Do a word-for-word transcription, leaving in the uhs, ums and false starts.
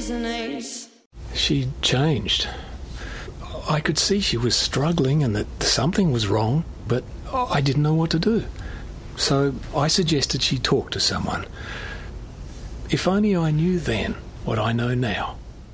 business. She changed. I could see she was struggling and that something was wrong, but I didn't know what to do. So I suggested she talk to someone. If only I knew then what I know now.